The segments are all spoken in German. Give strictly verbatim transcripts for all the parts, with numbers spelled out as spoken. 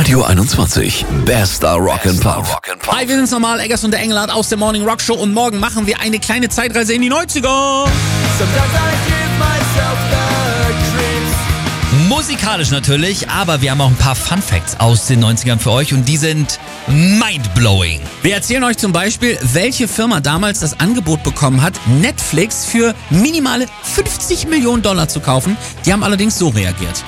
Radio einundzwanzig, Bester Rock and Pop. Hi, wir sind's nochmal, Eggers und der Engelhardt aus der Morning Rock Show und morgen machen wir eine kleine Zeitreise in die neunziger. Musikalisch natürlich, aber wir haben auch ein paar Fun Facts aus den neunzigern für euch und die sind mindblowing. Wir erzählen euch zum Beispiel, welche Firma damals das Angebot bekommen hat, Netflix für minimale fünfzig Millionen Dollar zu kaufen. Die haben allerdings so reagiert.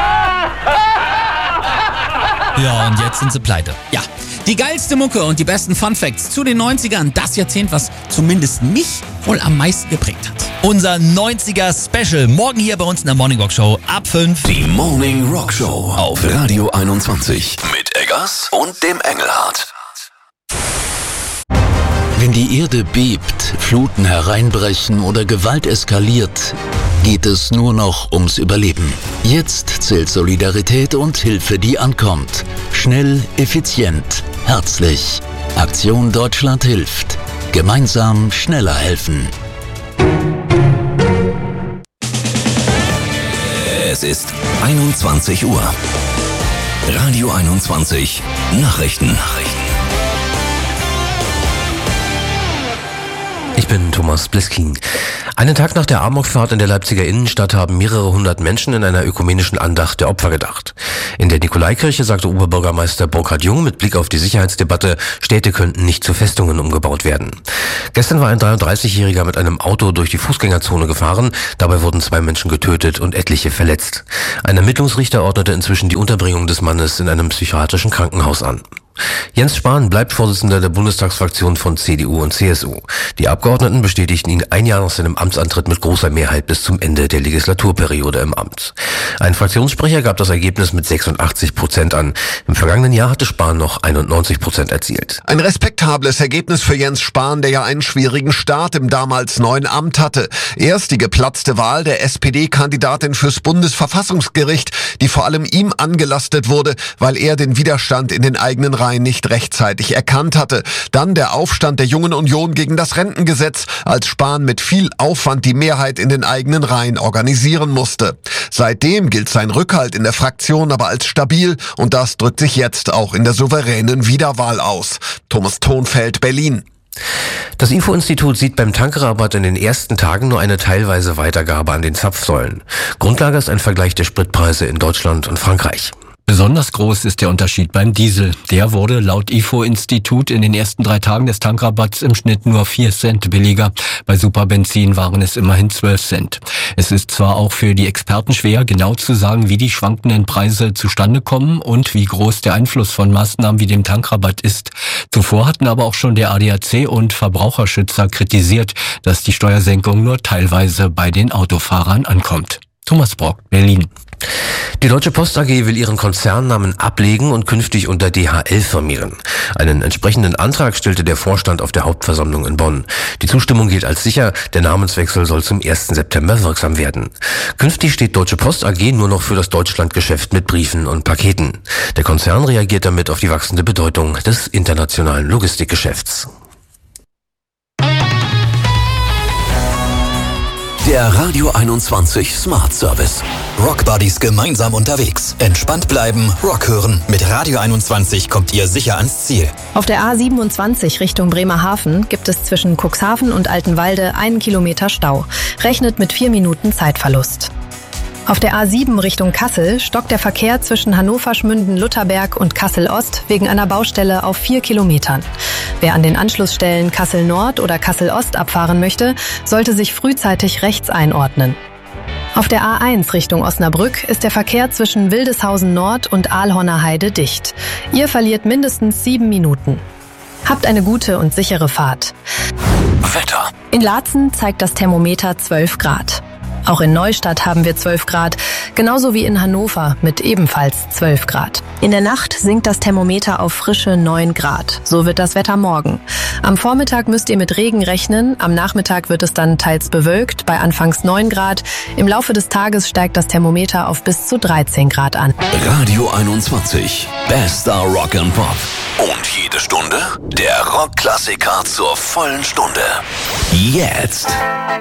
Ja, und jetzt sind sie pleite. Ja, die geilste Mucke und die besten Fun Facts zu den neunzigern, das Jahrzehnt, was zumindest mich wohl am meisten geprägt hat. Unser neunziger Special, morgen hier bei uns in der Morning Rock Show ab fünf. Die Morning Rock Show auf Radio einundzwanzig mit Eggers und dem Engelhardt. Wenn die Erde bebt, Fluten hereinbrechen oder Gewalt eskaliert, geht es nur noch ums Überleben. Jetzt zählt Solidarität und Hilfe, die ankommt. Schnell, effizient, herzlich. Aktion Deutschland hilft. Gemeinsam schneller helfen. Es ist einundzwanzig Uhr. Radio einundzwanzig Nachrichten. Nachrichten. Ich bin Thomas Bliskin. Einen Tag nach der Amokfahrt in der Leipziger Innenstadt haben mehrere hundert Menschen in einer ökumenischen Andacht der Opfer gedacht. In der Nikolaikirche sagte Oberbürgermeister Burkhard Jung mit Blick auf die Sicherheitsdebatte, Städte könnten nicht zu Festungen umgebaut werden. Gestern war ein dreiunddreißigjähriger mit einem Auto durch die Fußgängerzone gefahren. Dabei wurden zwei Menschen getötet und etliche verletzt. Ein Ermittlungsrichter ordnete inzwischen die Unterbringung des Mannes in einem psychiatrischen Krankenhaus an. Jens Spahn bleibt Vorsitzender der Bundestagsfraktion von C D U und C S U. Die Abgeordneten bestätigten ihn ein Jahr nach seinem Amtsantritt mit großer Mehrheit bis zum Ende der Legislaturperiode im Amt. Ein Fraktionssprecher gab das Ergebnis mit sechsundachtzig Prozent an. Im vergangenen Jahr hatte Spahn noch einundneunzig Prozent erzielt. Ein respektables Ergebnis für Jens Spahn, der ja einen schwierigen Start im damals neuen Amt hatte. Erst die geplatzte Wahl der S P D-Kandidatin fürs Bundesverfassungsgericht, die vor allem ihm angelastet wurde, weil er den Widerstand in den eigenen Reihen nicht rechtzeitig erkannt hatte. Dann der Aufstand der Jungen Union gegen das Rentengesetz, als Spahn mit viel Aufwand die Mehrheit in den eigenen Reihen organisieren musste. Seitdem gilt sein Rückhalt in der Fraktion aber als stabil und das drückt sich jetzt auch in der souveränen Wiederwahl aus. Thomas Thonfeld, Berlin. Das I F O-Institut sieht beim Tankrabatt in den ersten Tagen nur eine teilweise Weitergabe an den Zapfsäulen. Grundlage ist ein Vergleich der Spritpreise in Deutschland und Frankreich. Besonders groß ist der Unterschied beim Diesel. Der wurde laut I F O-Institut in den ersten drei Tagen des Tankrabatts im Schnitt nur vier Cent billiger. Bei Superbenzin waren es immerhin zwölf Cent. Es ist zwar auch für die Experten schwer, genau zu sagen, wie die schwankenden Preise zustande kommen und wie groß der Einfluss von Maßnahmen wie dem Tankrabatt ist. Zuvor hatten aber auch schon der A D A C und Verbraucherschützer kritisiert, dass die Steuersenkung nur teilweise bei den Autofahrern ankommt. Thomas Brock, Berlin. Die Deutsche Post A G will ihren Konzernnamen ablegen und künftig unter D H L firmieren. Einen entsprechenden Antrag stellte der Vorstand auf der Hauptversammlung in Bonn. Die Zustimmung gilt als sicher, der Namenswechsel soll zum ersten September wirksam werden. Künftig steht Deutsche Post A G nur noch für das Deutschlandgeschäft mit Briefen und Paketen. Der Konzern reagiert damit auf die wachsende Bedeutung des internationalen Logistikgeschäfts. Der Radio einundzwanzig Smart Service. Rock Buddies gemeinsam unterwegs. Entspannt bleiben, Rock hören. Mit Radio einundzwanzig kommt ihr sicher ans Ziel. Auf der A siebenundzwanzig Richtung Bremerhaven gibt es zwischen Cuxhaven und Altenwalde einen Kilometer Stau. Rechnet mit vier Minuten Zeitverlust. Auf der A sieben Richtung Kassel stockt der Verkehr zwischen Hannover-Schmünden-Lutherberg und Kassel-Ost wegen einer Baustelle auf vier Kilometern. Wer an den Anschlussstellen Kassel-Nord oder Kassel-Ost abfahren möchte, sollte sich frühzeitig rechts einordnen. Auf der A eins Richtung Osnabrück ist der Verkehr zwischen Wildeshausen Nord und Aalhorner Heide dicht. Ihr verliert mindestens sieben Minuten. Habt eine gute und sichere Fahrt. Wetter. In Laatzen zeigt das Thermometer zwölf Grad. Auch in Neustadt haben wir zwölf Grad, genauso wie in Hannover mit ebenfalls zwölf Grad. In der Nacht sinkt das Thermometer auf frische neun Grad. So wird das Wetter morgen. Am Vormittag müsst ihr mit Regen rechnen, am Nachmittag wird es dann teils bewölkt, bei anfangs neun Grad. Im Laufe des Tages steigt das Thermometer auf bis zu dreizehn Grad an. Radio einundzwanzig, Bester Rock and Pop. Und jede Stunde der Rockklassiker zur vollen Stunde. Jetzt.